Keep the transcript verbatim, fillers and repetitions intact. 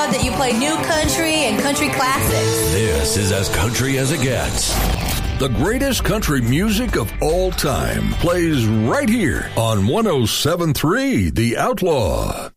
love that you play new country and country classics. This is as country as it gets. The greatest country music of all time plays right here on one oh seven point three The Outlaw.